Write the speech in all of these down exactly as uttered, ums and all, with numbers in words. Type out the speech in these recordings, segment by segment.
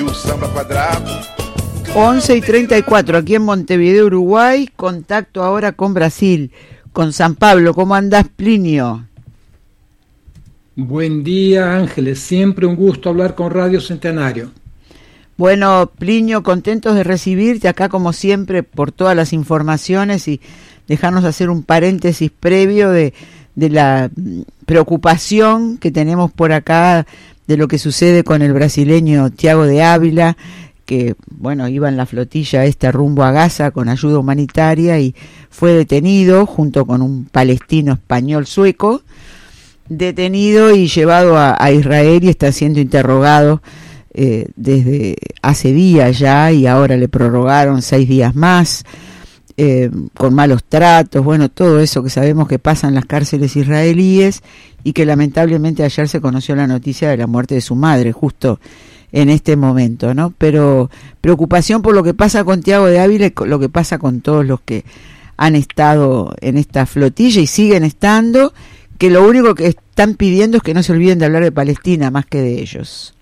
o samba quadrado. once y treinta y cuatro aquí en Montevideo, Uruguay. Contacto ahora con Brasil, con San Pablo. ¿Cómo andás, Plinio? Buen día, Ángeles. Siempre un gusto hablar con Radio Centenario. Bueno, Plinio, contentos de recibirte acá como siempre por todas las informaciones y dejarnos hacer un paréntesis previo de, de la preocupación que tenemos por acá de lo que sucede con el brasileño Thiago de Ávila, que, bueno, iba en la flotilla esta rumbo a Gaza con ayuda humanitaria y fue detenido junto con un palestino español sueco, detenido y llevado a, a Israel y está siendo interrogado eh, desde hace días ya y ahora le prorrogaron seis días más, eh, con malos tratos, bueno, todo eso que sabemos que pasa en las cárceles israelíes y que lamentablemente ayer se conoció la noticia de la muerte de su madre, justo en este momento, ¿no? Pero preocupación por lo que pasa con Thiago de Ávila y lo que pasa con todos los que han estado en esta flotilla y siguen estando, que lo único que están pidiendo es que no se olviden de hablar de Palestina más que de ellos.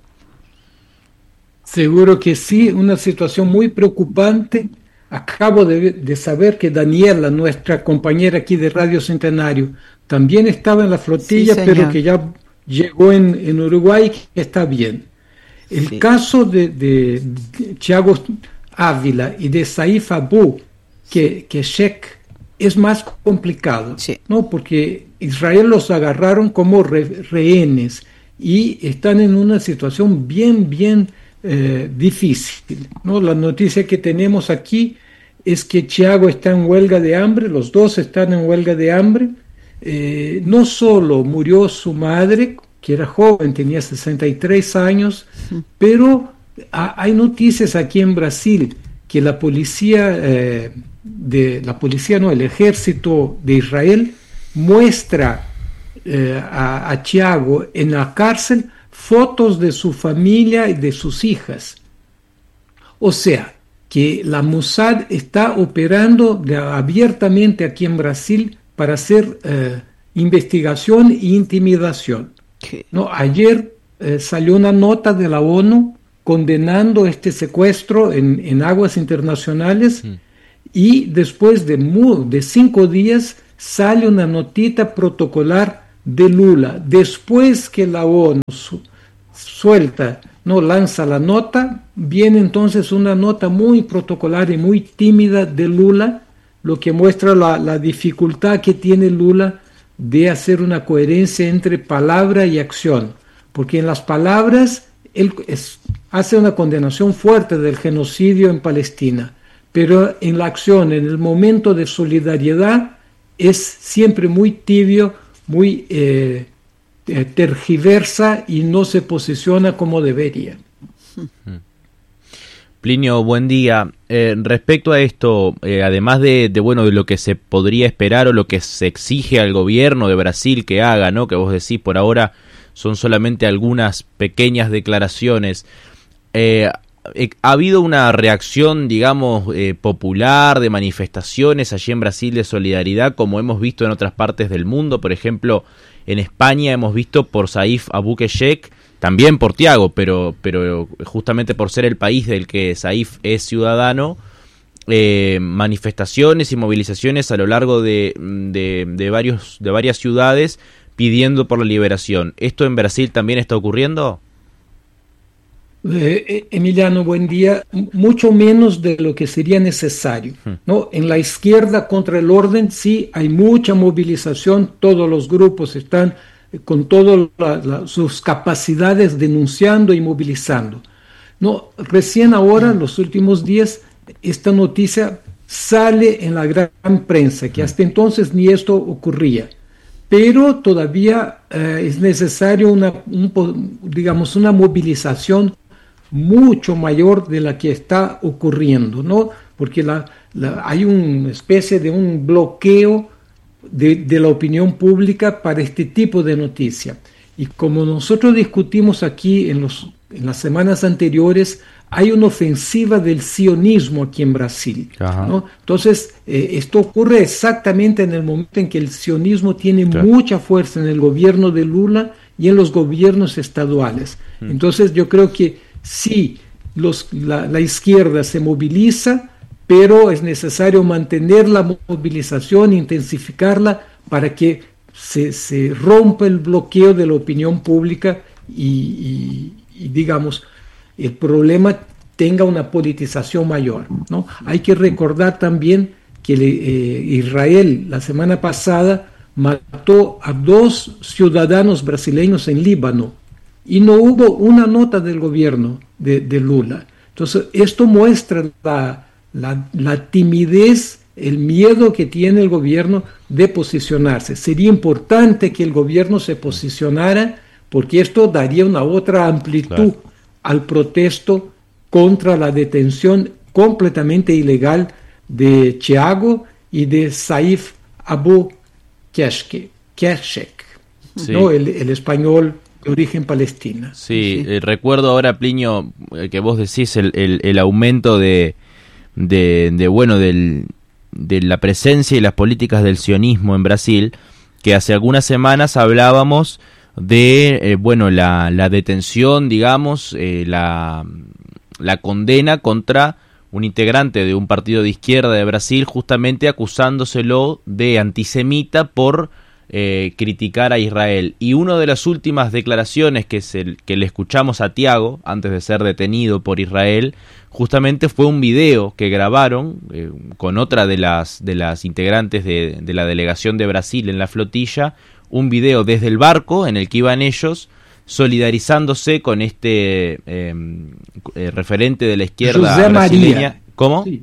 Seguro que sí, una situación muy preocupante. Acabo de, de saber que Daniela, nuestra compañera aquí de Radio Centenario, también estaba en la flotilla, sí, pero que ya llegó en, en Uruguay, que está bien. El sí. caso de, de, de Thiago Ávila y de Saif Abu, que, que Sheikh, es más complicado, sí. ¿no? Porque Israel los agarraron como re, rehenes y están en una situación bien, bien eh, difícil, ¿no? La noticia que tenemos aquí es que Thiago está en huelga de hambre, los dos están en huelga de hambre. Eh, no solo murió su madre, que era joven, tenía sesenta y tres años, pero a, hay noticias aquí en Brasil que la policía, eh, de, la policía no, el ejército de Israel muestra eh, a, a Thiago en la cárcel fotos de su familia y de sus hijas. O sea, que la Mossad está operando de, abiertamente aquí en Brasil para hacer eh, investigación e intimidación. No, ayer eh, salió una nota de la ONU condenando este secuestro en, en aguas internacionales mm. y después de, de cinco días sale una notita protocolar de Lula. Después que la ONU su, suelta, no lanza la nota, viene entonces una nota muy protocolar y muy tímida de Lula, lo que muestra la, la dificultad que tiene Lula de hacer una coherencia entre palabra y acción, porque en las palabras él es, hace una condenación fuerte del genocidio en Palestina, pero en la acción, en el momento de solidaridad, es siempre muy tibio, muy eh, tergiversa y no se posiciona como debería. Plinio, buen día. Eh, respecto a esto, eh, además de, de bueno de lo que se podría esperar o lo que se exige al gobierno de Brasil que haga, ¿no? Que vos decís por ahora son solamente algunas pequeñas declaraciones. Eh, eh, ¿Ha habido una reacción, digamos, eh, popular, de manifestaciones allí en Brasil de solidaridad, como hemos visto en otras partes del mundo? Por ejemplo, en España hemos visto por Saif Abu Sheikh, también por Thiago, pero, pero justamente por ser el país del que Saif es ciudadano, eh, manifestaciones y movilizaciones a lo largo de, de, de, varios, de varias ciudades pidiendo por la liberación. ¿Esto en Brasil también está ocurriendo? Eh, Emiliano, buen día. Mucho menos de lo que sería necesario, ¿no? En la izquierda contra el orden sí hay mucha movilización, todos los grupos están con todas sus capacidades denunciando y movilizando. No, recién ahora, en los últimos días, esta noticia sale en la gran prensa, que hasta entonces ni esto ocurría. Pero todavía eh, es necesario una, un, digamos, una movilización mucho mayor de la que está ocurriendo, ¿no? Porque la, la, hay una especie de un bloqueo De, de la opinión pública para este tipo de noticia. Y como nosotros discutimos aquí en, los, en las semanas anteriores, hay una ofensiva del sionismo aquí en Brasil, ¿no? Entonces, eh, esto ocurre exactamente en el momento en que el sionismo tiene claro. mucha fuerza en el gobierno de Lula y en los gobiernos estaduales. Mm. Entonces, yo creo que sí, los, la, la izquierda se moviliza, pero es necesario mantener la movilización, intensificarla para que se, se rompa el bloqueo de la opinión pública y, y, y digamos, el problema tenga una politización mayor, ¿no? Hay que recordar también que eh, Israel la semana pasada mató a dos ciudadanos brasileños en Líbano y no hubo una nota del gobierno de, de Lula. Entonces, esto muestra la, la, la timidez, el miedo que tiene el gobierno de posicionarse. Sería importante que el gobierno se posicionara porque esto daría una otra amplitud, claro, al protesto contra la detención completamente ilegal de Thiago y de Saif Abu Keshek, sí, ¿no? el, el español de origen palestina. Sí, sí. Eh, recuerdo ahora, Plinio, eh, que vos decís el, el, el aumento de, de, de bueno, del, de la presencia y las políticas del sionismo en Brasil, que hace algunas semanas hablábamos de, eh, bueno, la, la detención, digamos, eh, la, la condena contra un integrante de un partido de izquierda de Brasil, justamente acusándoselo de antisemita por eh, criticar a Israel. Y una de las últimas declaraciones que, se, que le escuchamos a Thiago, antes de ser detenido por Israel, justamente fue un video que grabaron eh, con otra de las, de las integrantes de, de la delegación de Brasil en la flotilla, un video desde el barco en el que iban ellos, solidarizándose con este eh, eh, referente de la izquierda José brasileña. María. ¿Cómo? Sí.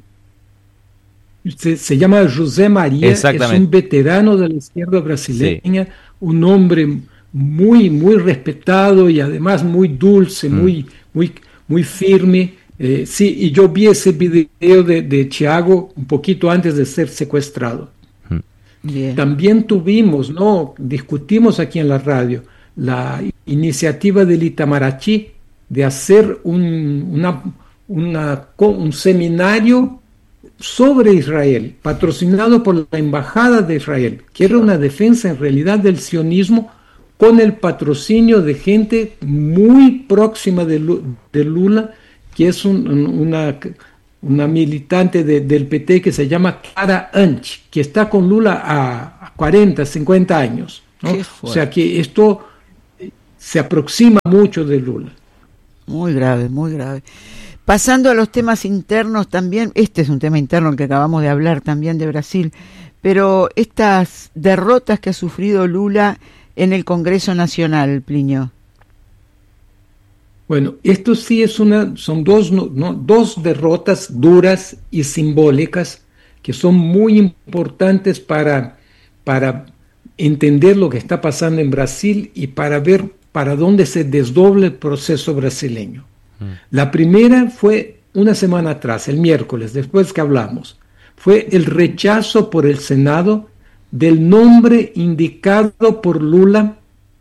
Se, se llama José María, es un veterano de la izquierda brasileña, sí, un hombre muy, muy respetado y además muy dulce, mm. muy, muy, muy firme. Eh, sí, y yo vi ese video de, de Thiago un poquito antes de ser secuestrado. Mm. Bien. También tuvimos, ¿no? Discutimos aquí en la radio la iniciativa del Itamaraty de hacer un, una, una, un seminario sobre Israel, patrocinado por la Embajada de Israel, que era una defensa en realidad del sionismo con el patrocinio de gente muy próxima de, de Lula, que es un, una, una militante de, del P T que se llama Clara Anch, que está con Lula a, a cuarenta, cincuenta años, ¿no? O sea que esto se aproxima mucho de Lula. Muy grave, muy grave. Pasando a los temas internos también, este es un tema interno el que acabamos de hablar también de Brasil, pero estas derrotas que ha sufrido Lula en el Congreso Nacional, Plinio. Bueno, esto sí es una, son dos, no, dos derrotas duras y simbólicas que son muy importantes para, para entender lo que está pasando en Brasil y para ver para dónde se desdobla el proceso brasileño. Mm. La primera fue una semana atrás, el miércoles, después que hablamos, fue el rechazo por el Senado del nombre indicado por Lula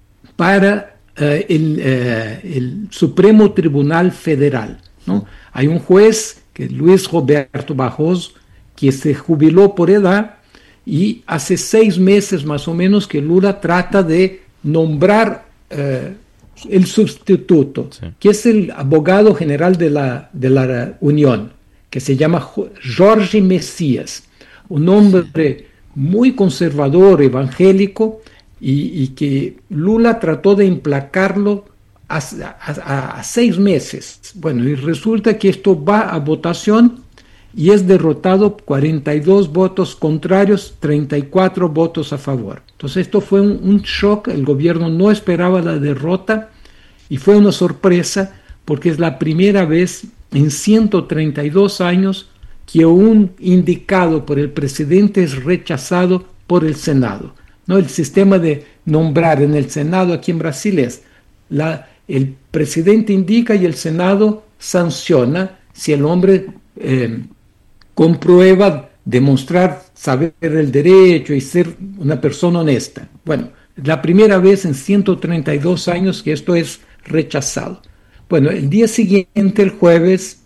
para uh, el, uh, el Supremo Tribunal Federal, ¿no? Hay un juez, que es Luis Roberto Barroso, que se jubiló por edad y hace seis meses más o menos que Lula trata de nombrar Uh, el sustituto, sí, que es el abogado general de la, de la Unión, que se llama Jorge Messias, un hombre sí, muy conservador, evangélico, y, y que Lula trató de implacarlo a, a, a seis meses. Bueno, y resulta que esto va a votación y es derrotado, cuarenta y dos votos contrarios, treinta y cuatro votos a favor. Entonces esto fue un, un shock, el gobierno no esperaba la derrota y fue una sorpresa porque es la primera vez en ciento treinta y dos años que un indicado por el presidente es rechazado por el Senado, ¿no? El sistema de nombrar en el Senado aquí en Brasil es la, el presidente indica y el Senado sanciona si el hombre eh, comprueba demostrar saber el derecho y ser una persona honesta. Bueno, la primera vez en ciento treinta y dos años que esto es rechazado. Bueno, el día siguiente, el jueves,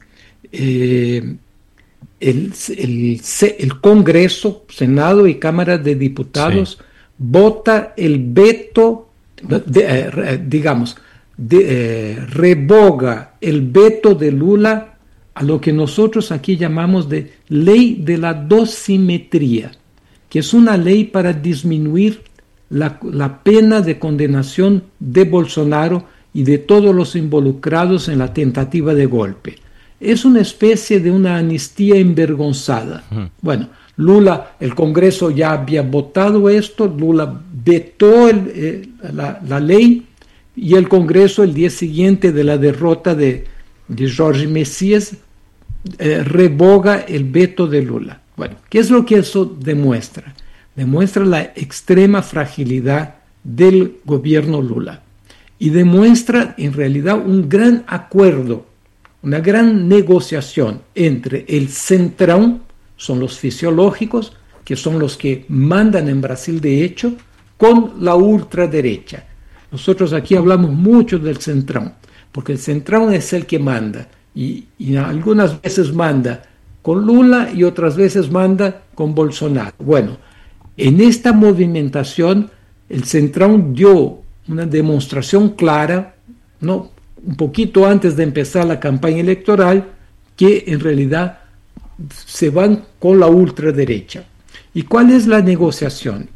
eh, el, el, el Congreso, Senado y Cámara de Diputados sí, vota el veto, de, eh, digamos, de, eh, revoga el veto de Lula a lo que nosotros aquí llamamos de ley de la dosimetría, que es una ley para disminuir la, la pena de condenación de Bolsonaro y de todos los involucrados en la tentativa de golpe. Es una especie de una amnistía envergonzada. Uh-huh. Bueno, Lula, el Congreso ya había votado esto, Lula vetó el, eh, la, la ley, y el Congreso el día siguiente de la derrota de, de Jorge Messias eh, revoga el veto de Lula. Bueno, ¿qué es lo que eso demuestra? Demuestra la extrema fragilidad del gobierno Lula y demuestra en realidad un gran acuerdo, una gran negociación entre el centrão, son los fisiológicos, que son los que mandan en Brasil de hecho, con la ultraderecha. Nosotros aquí hablamos mucho del centrão, porque el centrão es el que manda, y, y algunas veces manda con Lula y otras veces manda con Bolsonaro. Bueno, en esta movimentación el centrão dio una demostración clara, ¿no?, un poquito antes de empezar la campaña electoral, que en realidad se van con la ultraderecha. ¿Y cuál es la negociación?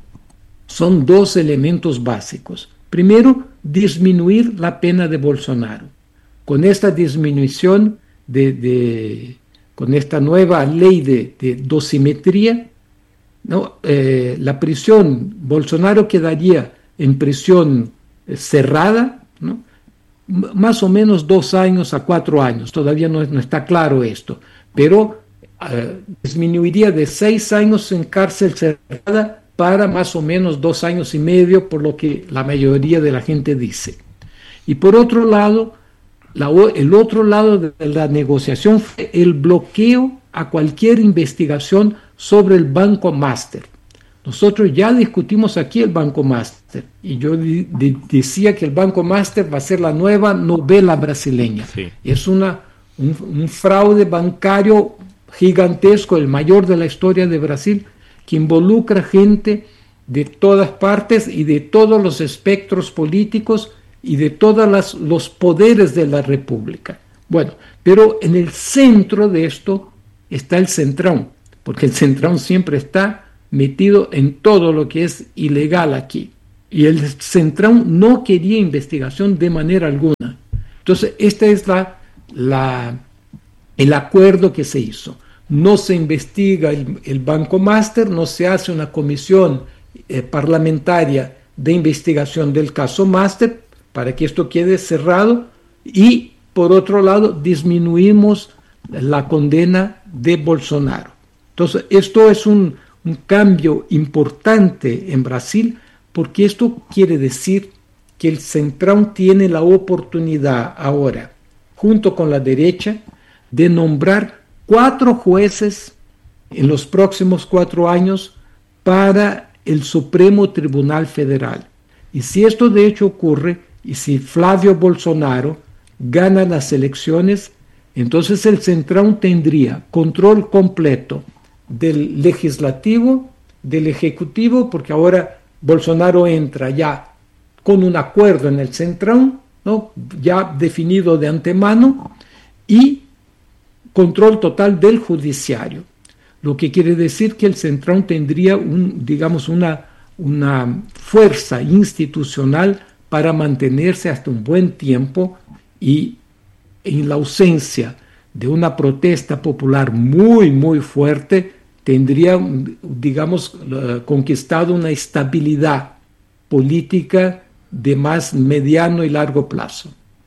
Son dos elementos básicos. Primero, disminuir la pena de Bolsonaro. Con esta disminución, de, de, con esta nueva ley de, de dosimetría, ¿no? eh, la prisión, Bolsonaro quedaría en prisión eh, cerrada, ¿no?, M- más o menos dos años a cuatro años, todavía no, no está claro esto, pero eh, disminuiría de seis años en cárcel cerrada para más o menos dos años y medio, por lo que la mayoría de la gente dice. Y por otro lado, la, el otro lado de la negociación fue el bloqueo a cualquier investigación sobre el Banco Master. Nosotros ya discutimos aquí el Banco Master, y yo di, di, decía que el Banco Master va a ser la nueva novela brasileña. Sí. Es una, un, un fraude bancario gigantesco, el mayor de la historia de Brasil, que involucra gente de todas partes y de todos los espectros políticos y de todos los poderes de la República. Bueno, pero en el centro de esto está el centrão, porque el centrão siempre está metido en todo lo que es ilegal aquí. Y el centrão no quería investigación de manera alguna. Entonces, este es la, la, el acuerdo que se hizo. No se investiga el, el Banco Master, no se hace una comisión eh, parlamentaria de investigación del caso Master para que esto quede cerrado, y por otro lado disminuimos la condena de Bolsonaro. Entonces, esto es un, un cambio importante en Brasil, porque esto quiere decir que el centrão tiene la oportunidad ahora, junto con la derecha, de nombrar cuatro jueces en los próximos cuatro años para el Supremo Tribunal Federal. Y si esto de hecho ocurre, y si Flávio Bolsonaro gana las elecciones, entonces el centrão tendría control completo del legislativo, del ejecutivo, porque ahora Bolsonaro entra ya con un acuerdo en el centrão, ¿no?, ya definido de antemano, y control total del judiciario, lo que quiere decir que el centrão tendría un, digamos, una, una fuerza institucional para mantenerse hasta un buen tiempo, y en la ausencia de una protesta popular muy, muy fuerte, tendría, digamos, conquistado una estabilidad política de más mediano y largo plazo.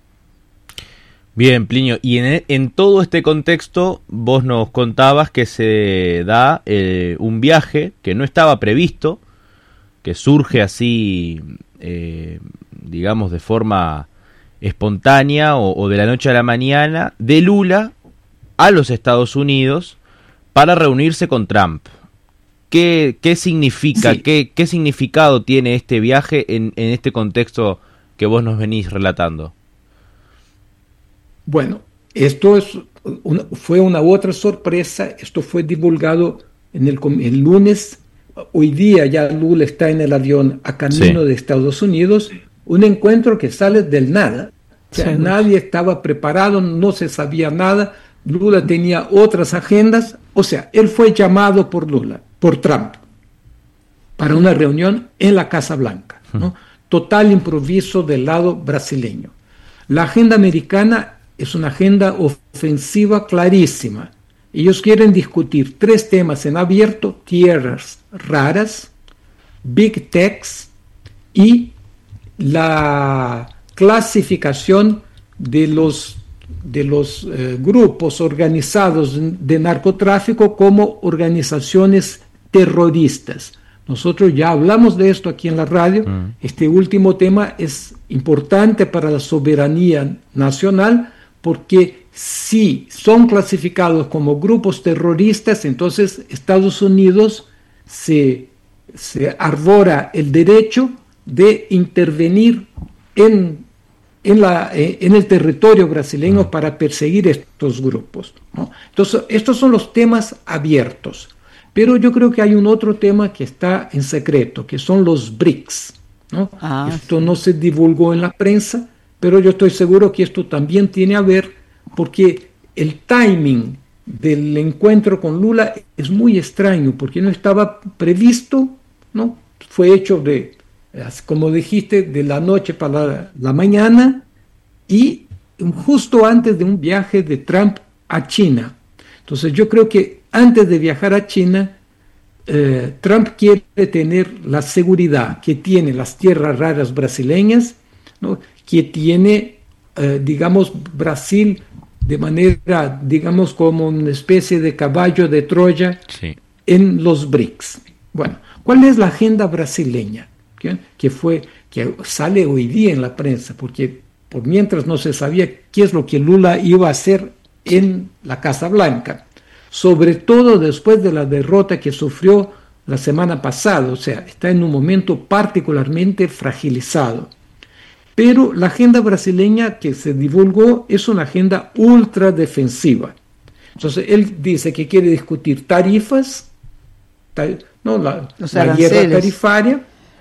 Bien, Plinio, y en, en todo este contexto vos nos contabas que se da eh, un viaje que no estaba previsto, que surge así, eh, digamos, de forma espontánea o, o de la noche a la mañana, de Lula a los Estados Unidos para reunirse con Trump. ¿Qué, qué significa, sí. qué, qué significado tiene este viaje en, en este contexto que vos nos venís relatando? Bueno, esto es una, fue una otra sorpresa. Esto fue divulgado en el, el lunes. Hoy día ya Lula está en el avión a camino sí. de Estados Unidos. Un encuentro que sale del nada. O sea, sí, nadie estaba preparado, no se sabía nada. Lula tenía otras agendas. O sea, él fue llamado por Lula, por Trump, para una reunión en la Casa Blanca, ¿no? Total improviso del lado brasileño. La agenda americana es una agenda ofensiva clarísima. Ellos quieren discutir tres temas en abierto: tierras raras, Big Techs y la clasificación de los, de los eh, grupos organizados de narcotráfico como organizaciones terroristas. Nosotros ya hablamos de esto aquí en la radio. Mm. Este último tema es importante para la soberanía nacional, porque si son clasificados como grupos terroristas, entonces Estados Unidos se, se arbora el derecho de intervenir en, en, la, en el territorio brasileño mm. para perseguir estos grupos, ¿no? Entonces, estos son los temas abiertos. Pero yo creo que hay un otro tema que está en secreto, que son los BRICS, ¿no? Ah, esto sí. No se divulgó en la prensa, pero yo estoy seguro que esto también tiene a ver, porque el timing del encuentro con Lula es muy extraño, porque no estaba previsto, ¿no? Fue hecho de, como dijiste, de la noche para la, la mañana, y justo antes de un viaje de Trump a China. Entonces yo creo que antes de viajar a China, eh, Trump quiere tener la seguridad que tiene las tierras raras brasileñas, ¿no? Que tiene, eh, digamos, Brasil de manera, digamos, como una especie de caballo de Troya, sí, en los BRICS. Bueno, ¿cuál es la agenda brasileña? ¿Qué? Que fue, que sale hoy día en la prensa, porque por mientras no se sabía qué es lo que Lula iba a hacer en la Casa Blanca, sobre todo después de la derrota que sufrió la semana pasada. O sea, está en un momento particularmente fragilizado. Pero la agenda brasileña que se divulgó es una agenda ultra defensiva. Entonces, él dice que quiere discutir tarifas, tar, no, la, la guerra tarifaria,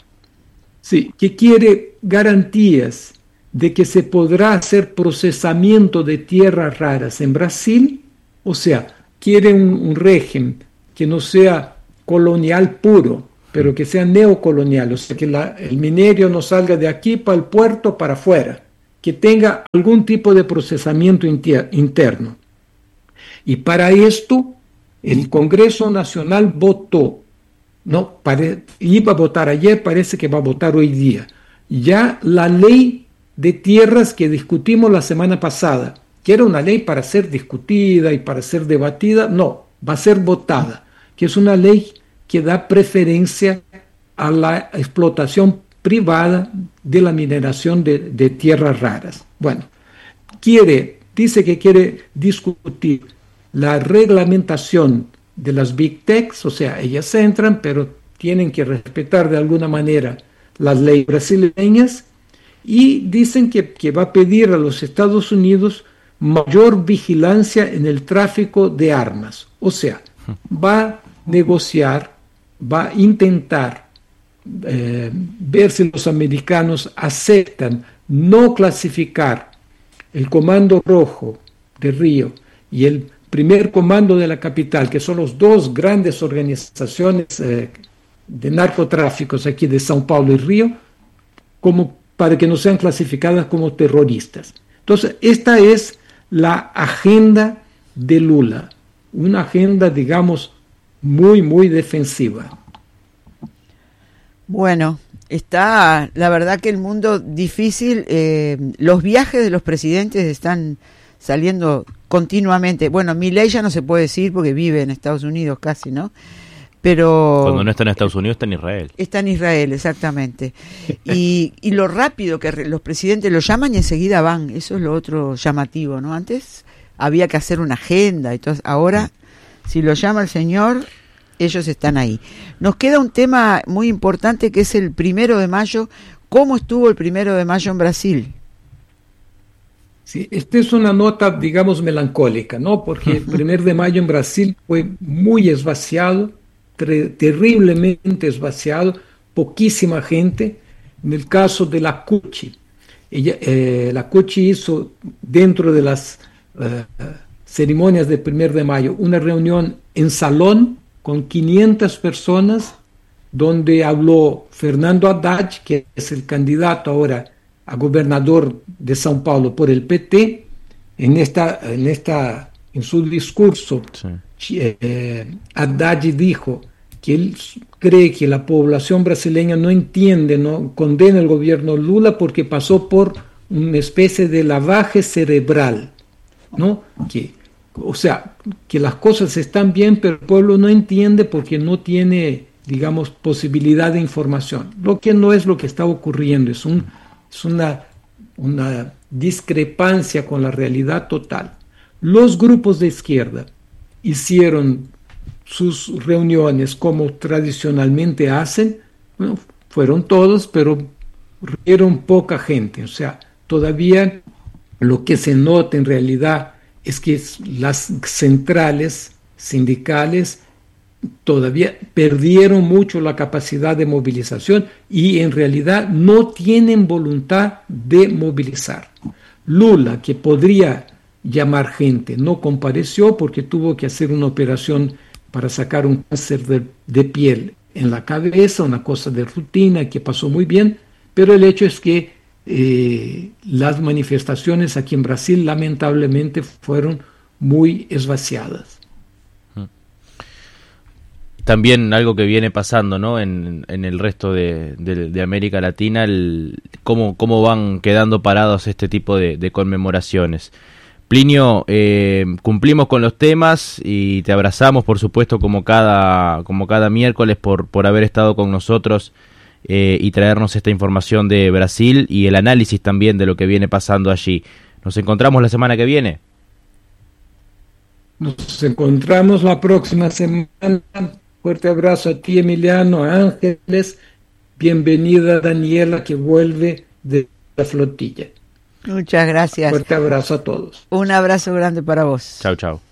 sí, que quiere garantías de que se podrá hacer procesamiento de tierras raras en Brasil. O sea, quiere un, un régimen que no sea colonial puro, pero que sea neocolonial, o sea, que la, el minerio no salga de aquí para el puerto, para afuera, que tenga algún tipo de procesamiento inter, interno. Y para esto, el Congreso Nacional votó, no, pare, iba a votar ayer, parece que va a votar hoy día, ya la ley de tierras que discutimos la semana pasada, que era una ley para ser discutida y para ser debatida, no, va a ser votada, que es una ley que da preferencia a la explotación privada de la mineración de, de tierras raras. Bueno, quiere, dice que quiere discutir la reglamentación de las Big Techs, o sea, ellas entran, pero tienen que respetar de alguna manera las leyes brasileñas, y dicen que, que va a pedir a los Estados Unidos mayor vigilancia en el tráfico de armas. O sea, va a negociar, va a intentar eh, ver si los americanos aceptan no clasificar el Comando Rojo de Río y el Primer Comando de la Capital, que son las dos grandes organizaciones eh, de narcotráficos aquí de São Paulo y Río, como para que no sean clasificadas como terroristas. Entonces, esta es la agenda de Lula, una agenda, digamos, muy, muy defensiva. Bueno, está, la verdad que el mundo difícil, eh, los viajes de los presidentes están saliendo continuamente. Bueno, Milei ya no se puede decir porque vive en Estados Unidos casi, ¿no? Pero cuando no está en Estados Unidos está en Israel. Está en Israel, exactamente. Y, y lo rápido que re, los presidentes lo llaman y enseguida van. Eso es lo otro llamativo, ¿no? Antes había que hacer una agenda. Entonces, ahora, si lo llama el señor, ellos están ahí. Nos queda un tema muy importante que es el primero de mayo. ¿Cómo estuvo el primero de mayo en Brasil? Sí, esta es una nota, digamos, melancólica, ¿no? Porque el primero de mayo en Brasil fue muy esvaciado, terriblemente esvaciado, poquísima gente. En el caso de la C U T, ella, eh, la COCHI hizo dentro de las eh, ceremonias del primer de mayo una reunión en salón con quinientas personas, donde habló Fernando Haddad, que es el candidato ahora a gobernador de São Paulo por el P T. En esta, en esta, en su discurso, sí. eh, Haddad dijo que él cree que la población brasileña no entiende, no condena el gobierno Lula porque pasó por una especie de lavaje cerebral, ¿no? Que, o sea, que las cosas están bien, pero el pueblo no entiende porque no tiene, digamos, posibilidad de información. Lo que no es lo que está ocurriendo, es, un, es una, una discrepancia con la realidad total. Los grupos de izquierda hicieron sus reuniones como tradicionalmente hacen, bueno, fueron todos, pero reunieron poca gente. O sea, todavía lo que se nota en realidad es que las centrales sindicales todavía perdieron mucho la capacidad de movilización y en realidad no tienen voluntad de movilizar. Lula, que podría llamar gente, no compareció porque tuvo que hacer una operación para sacar un cáncer de, de piel en la cabeza, una cosa de rutina que pasó muy bien, pero el hecho es que eh, las manifestaciones aquí en Brasil lamentablemente fueron muy esvaciadas. También algo que viene pasando, ¿no? En, en el resto de, de, de América Latina, el, cómo, cómo van quedando parados este tipo de, de conmemoraciones. Plinio, eh, cumplimos con los temas y te abrazamos, por supuesto, como cada, como cada miércoles por, por haber estado con nosotros eh, y traernos esta información de Brasil y el análisis también de lo que viene pasando allí. Nos encontramos la semana que viene. Nos encontramos la próxima semana. Fuerte abrazo a ti, Emiliano, a Ángeles. Bienvenida, Daniela, que vuelve de la flotilla. Muchas gracias. Fuerte abrazo a todos. Un abrazo grande para vos. Chau, chau.